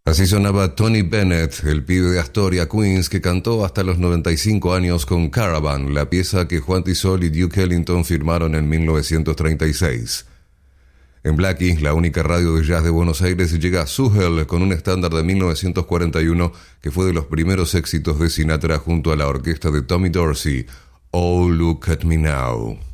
Así sonaba Tony Bennett, el pibe de Astoria, Queens, que cantó hasta los 95 años con Caravan, la pieza que Juan Tisol y Duke Ellington firmaron en 1936. En Blackie, la única radio de jazz de Buenos Aires, llega Suhel con un estándar de 1941 que fue de los primeros éxitos de Sinatra junto a la orquesta de Tommy Dorsey, Oh Look at Me Now.